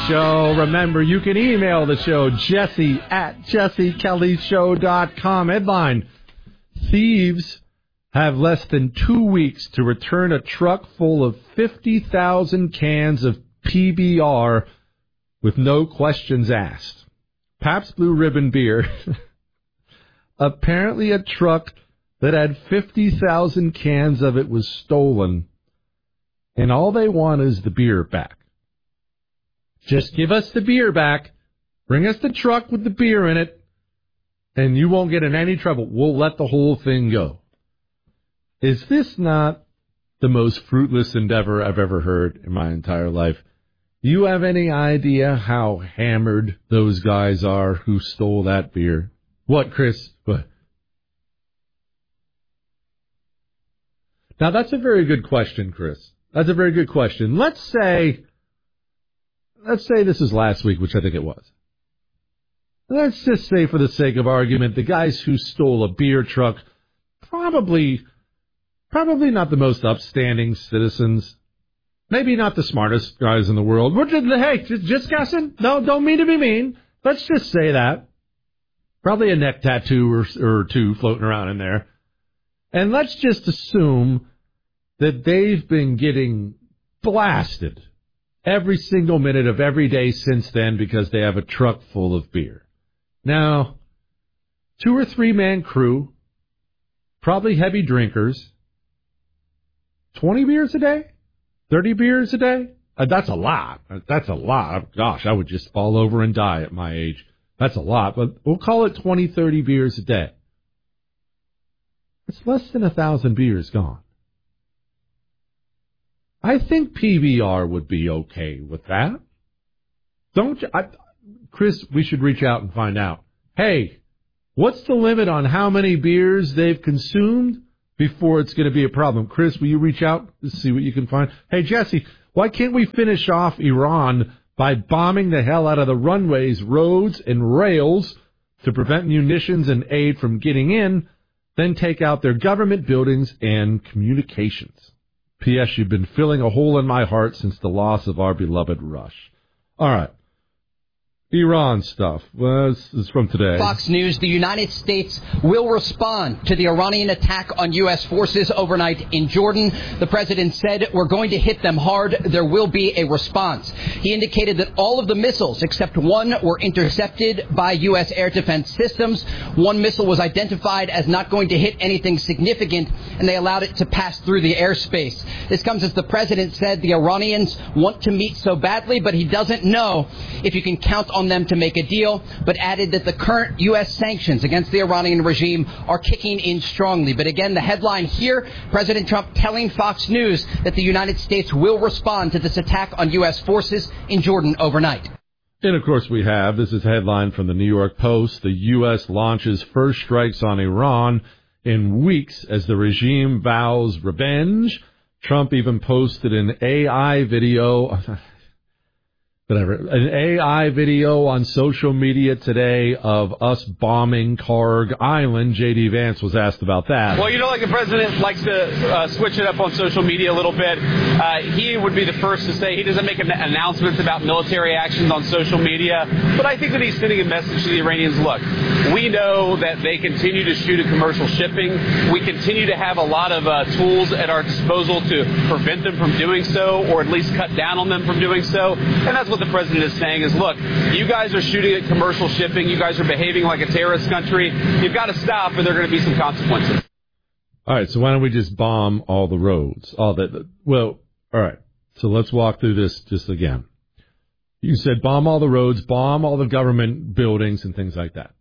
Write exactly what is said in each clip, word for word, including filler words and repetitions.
Show. Remember, you can email the show, Jesse at jesse kelly show dot com. Headline, thieves have less than two weeks to return a truck full of fifty thousand cans of P B R with no questions asked. Pabst Blue Ribbon beer. Apparently a truck that had fifty thousand cans of it was stolen, and all they want is the beer back. Just give us the beer back, bring us the truck with the beer in it, and you won't get in any trouble. We'll let the whole thing go. Is this not the most fruitless endeavor I've ever heard in my entire life? Do you have any idea how hammered those guys are who stole that beer? What, Chris? What? Now, that's a very good question, Chris. That's a very good question. Let's say, let's say this is last week, which I think it was. Let's just say, for the sake of argument, the guys who stole a beer truck, probably, probably not the most upstanding citizens. Maybe not the smartest guys in the world. We're just, hey, just, just guessing. No, don't mean to be mean. Let's just say that. Probably a neck tattoo or, or two floating around in there. And let's just assume that they've been getting blasted every single minute of every day since then because they have a truck full of beer. Now, two or three man crew, probably heavy drinkers, twenty beers a day? thirty beers a day? Uh, that's a lot. That's a lot. Gosh, I would just fall over and die at my age. That's a lot, but we'll call it twenty, thirty beers a day. It's less than a thousand beers gone. I think P B R would be okay with that. Don't you? I, Chris, we should reach out and find out. Hey, what's the limit on how many beers they've consumed before it's going to be a problem? Chris, will you reach out to see what you can find? Hey, Jesse, why can't we finish off Iran by bombing the hell out of the runways, roads, and rails to prevent munitions and aid from getting in, then take out their government buildings and communications? P S. You've been filling a hole in my heart since the loss of our beloved Rush. All right. Iran stuff. Well, this is from today. Fox News, the United States will respond to the Iranian attack on U S forces overnight in Jordan. The president said, we're going to hit them hard. There will be a response. He indicated that all of the missiles, except one, were intercepted by U S air defense systems. One missile was identified as not going to hit anything significant, and they allowed it to pass through the airspace. This comes as the president said the Iranians want to meet so badly, but he doesn't know if you can count on them to make a deal, but added that the current U S sanctions against the Iranian regime are kicking in strongly. But again, the headline here, President Trump telling Fox News that the United States will respond to this attack on U S forces in Jordan overnight. And, of course, we have, this is a headline from the New York Post, the U S launches first strikes on Iran in weeks as the regime vows revenge. Trump even posted an A I video... Whatever. An A I video on social media today of us bombing Karg Island. J D. Vance was asked about that. Well, you know, like the president likes to uh, switch it up on social media a little bit. Uh, he would be the first to say he doesn't make an- announcements about military actions on social media. But I think that he's sending a message to the Iranians. Look, we know that they continue to shoot at commercial shipping. We continue to have a lot of uh, tools at our disposal to prevent them from doing so, or at least cut down on them from doing so. And that's what the president is saying is, look, you guys are shooting at commercial shipping. You guys are behaving like a terrorist country. You've got to stop, or there are going to be some consequences. All right, so why don't we just bomb all the roads? All that. Well, all right, so let's walk through this just again. You said bomb all the roads, bomb all the government buildings and things like that.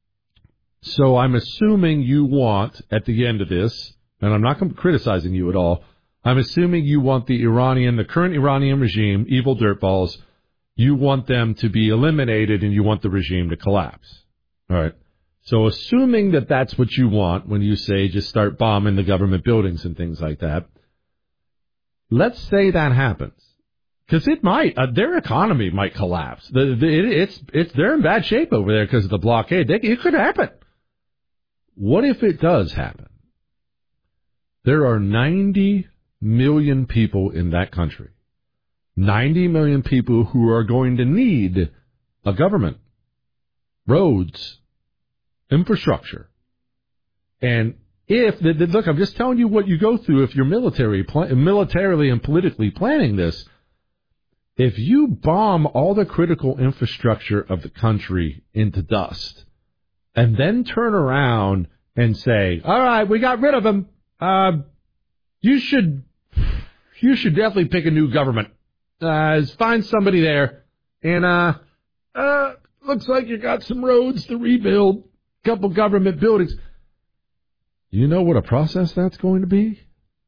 So I'm assuming you want, at the end of this, and I'm not criticizing you at all, I'm assuming you want the Iranian, the current Iranian regime, evil dirtballs, you want them to be eliminated and you want the regime to collapse. All right. So assuming that that's what you want when you say just start bombing the government buildings and things like that, let's say that happens. Because it might, uh, their economy might collapse. The, the, it, it's, it's, they're in bad shape over there because of the blockade. They, it could happen. What if it does happen? There are ninety million people in that country. ninety million people who are going to need a government, roads, infrastructure. And if, the, the, look, I'm just telling you what you go through if you're military, pl- militarily and politically planning this. If you bomb all the critical infrastructure of the country into dust and then turn around and say, all right, we got rid of them, uh, you should, you should definitely pick a new government. Uh, find somebody there and, uh, uh, looks like you got some roads to rebuild, a couple government buildings. You know what a process that's going to be?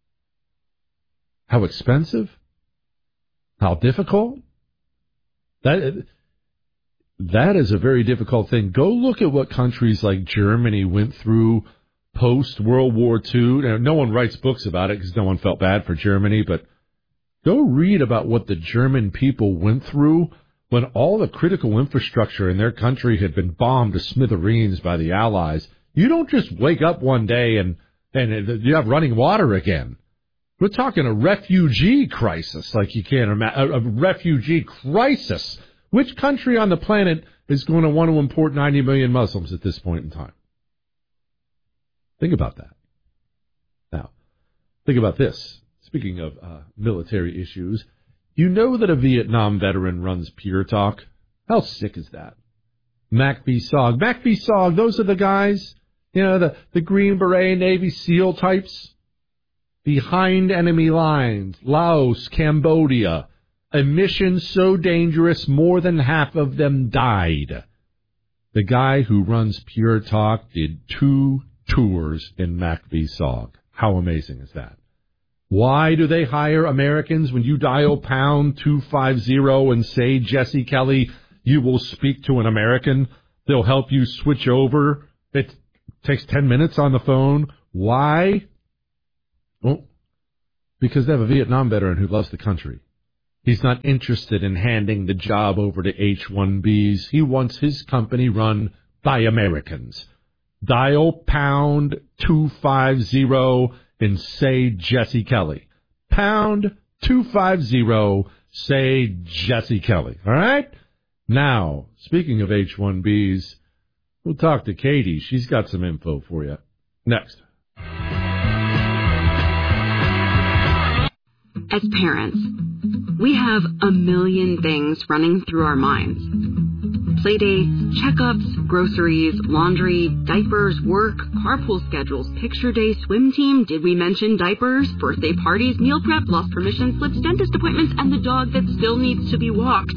How expensive? How difficult? That that is a very difficult thing. Go look at what countries like Germany went through post-World War Two. Now, no one writes books about it because no one felt bad for Germany, but go read about what the German people went through when all the critical infrastructure in their country had been bombed to smithereens by the Allies. You don't just wake up one day and, and you have running water again. We're talking a refugee crisis, like you can't imagine. A, a refugee crisis. Which country on the planet is going to want to import ninety million Muslims at this point in time? Think about that. Now, think about this. Speaking of uh, military issues, you know that a Vietnam veteran runs Pure Talk? How sick is that? Mac B. Sog. Mac B. Sog, those are the guys, you know, the, the Green Beret Navy SEAL types. Behind enemy lines, Laos, Cambodia, a mission so dangerous more than half of them died. The guy who runs Pure Talk did two tours in Mac B. Sog. How amazing is that? Why do they hire Americans? When you dial pound two fifty and say Jesse Kelly, you will speak to an American. They'll help you switch over. It takes ten minutes on the phone. Why? Well, because they have a Vietnam veteran who loves the country. He's not interested in handing the job over to H one Bs. He wants his company run by Americans. Dial pound two fifty and say Jesse Kelly. Pound two fifty, say Jesse Kelly. All right? Now, speaking of H one Bs, we'll talk to Katie. She's got some info for you. Next. As parents, we have a million things running through our minds. Playdates, checkups, groceries, laundry, diapers, work, carpool schedules, picture day, swim team, did we mention diapers, birthday parties, meal prep, lost permission slips, dentist appointments, and the dog that still needs to be walked.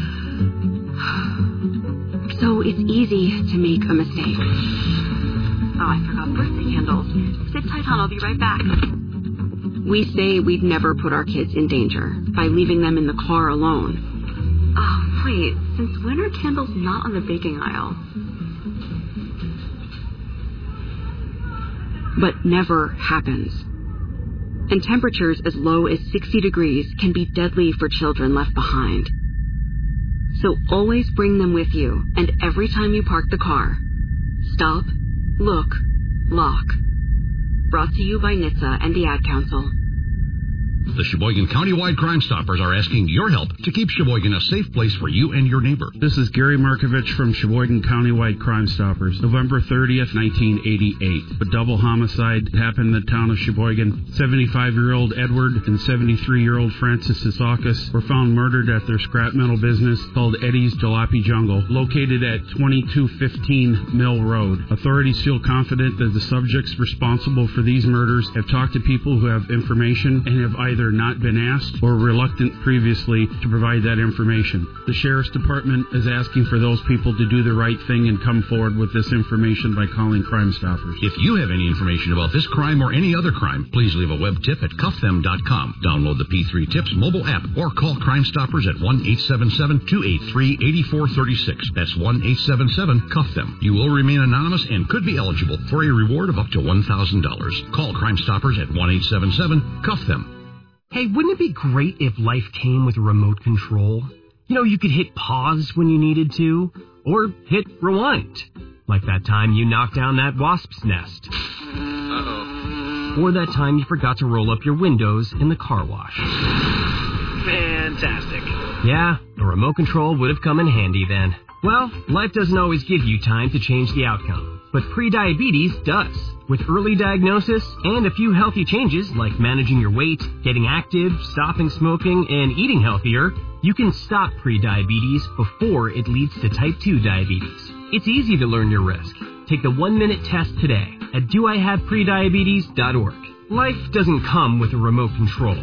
So it's easy to make a mistake. Oh, I forgot birthday candles. Sit tight, hon, I'll be right back. We say we'd never put our kids in danger by leaving them in the car alone. Oh, wait, since when are candles not on the baking aisle? But never happens. And temperatures as low as sixty degrees can be deadly for children left behind. So always bring them with you, and every time you park the car, stop, look, lock. Brought to you by N H T S A and the Ad Council. The Sheboygan Countywide Crime Stoppers are asking your help to keep Sheboygan a safe place for you and your neighbor. This is Gary Markovich from Sheboygan Countywide Crime Stoppers. November thirtieth, nineteen eighty-eight. A double homicide happened in the town of Sheboygan. seventy-five-year-old Edward and seventy-three-year-old Francis Sisakis were found murdered at their scrap metal business called Eddie's Jalopy Jungle, located at twenty-two fifteen Mill Road. Authorities feel confident that the subjects responsible for these murders have talked to people who have information and have either not been asked or reluctant previously to provide that information. The Sheriff's Department is asking for those people to do the right thing and come forward with this information by calling Crime Stoppers. If you have any information about this crime or any other crime, please leave a web tip at cuff them dot com. Download the P three Tips mobile app or call Crime Stoppers at one eight seven seven, two eight three, eight four three six. That's one eight seven seven, cuff them. You will remain anonymous and could be eligible for a reward of up to one thousand dollars. Call Crime Stoppers at one eight seven seven, cuff them. Hey, wouldn't it be great if life came with a remote control? You know, you could hit pause when you needed to, or hit rewind. Like that time you knocked down that wasp's nest. Uh-oh. Or that time you forgot to roll up your windows in the car wash. Fantastic. Yeah, a remote control would have come in handy then. Well, life doesn't always give you time to change the outcome, but prediabetes does. With early diagnosis and a few healthy changes like managing your weight, getting active, stopping smoking, and eating healthier, you can stop prediabetes before it leads to type two diabetes. It's easy to learn your risk. Take the one-minute test today at do I have prediabetes dot org. Life doesn't come with a remote control.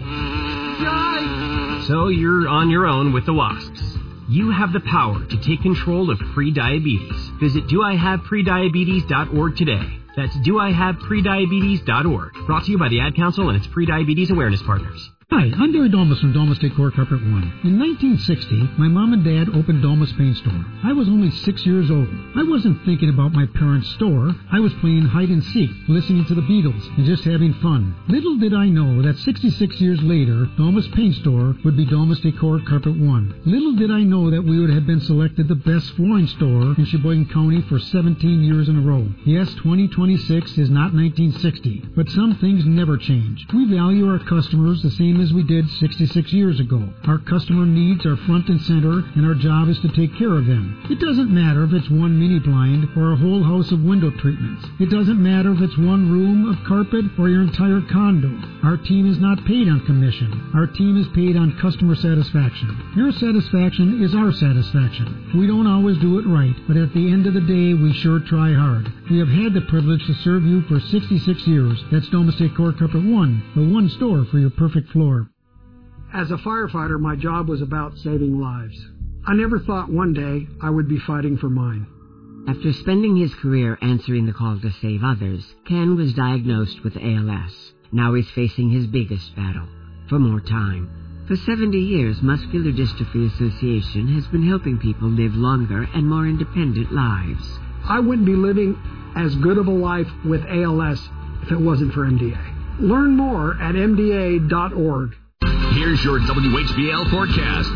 So you're on your own with the wasps. You have the power to take control of prediabetes. Visit do I have prediabetes dot org today. That's do I have prediabetes dot org. Brought to you by the Ad Council and its prediabetes awareness partners. Hi, I'm Barry Domus from Domus Decor Carpet One. In nineteen sixty, my mom and dad opened Domus Paint Store. I was only six years old. I wasn't thinking about my parents' store. I was playing hide and seek, listening to the Beatles, and just having fun. Little did I know that sixty-six years later, Domus Paint Store would be Domus Decor Carpet One. Little did I know that we would have been selected the best flooring store in Sheboygan County for seventeen years in a row. Yes, twenty twenty-six is not nineteen sixty, but some things never change. We value our customers the same as we did sixty-six years ago. Our customer needs are front and center, and our job is to take care of them. It doesn't matter if it's one mini blind or a whole house of window treatments. It doesn't matter if it's one room of carpet or your entire condo. Our team is not paid on commission. Our team is paid on customer satisfaction. Your satisfaction is our satisfaction. We don't always do it right, but at the end of the day, we sure try hard. We have had the privilege to serve you for sixty-six years. That's Domus Decor Carpet One, the one store for your perfect floor. As a firefighter, my job was about saving lives. I never thought one day I would be fighting for mine. After spending his career answering the call to save others, Ken was diagnosed with A L S. Now he's facing his biggest battle, for more time. For seventy years, Muscular Dystrophy Association has been helping people live longer and more independent lives. I wouldn't be living as good of a life with A L S if it wasn't for M D A. Learn more at M D A dot org. Here's your W H B L forecast.